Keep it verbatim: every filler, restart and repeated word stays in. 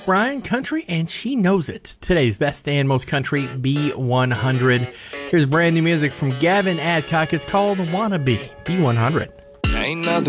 Bryan, country, and she knows it. Today's best and most country B one hundred. Here's brand new music from Gavin Adcock. It's called Wanna Be B one hundred. Ain't nothing